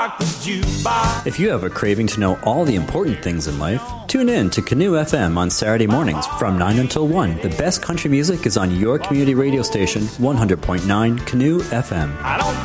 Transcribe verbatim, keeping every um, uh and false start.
rock the jukebox. If you have a craving to know all the important things in life, tune in to Canoe F M on Saturday mornings from nine until one. The best country music is on your community radio station, one hundred point nine Canoe F M. I don't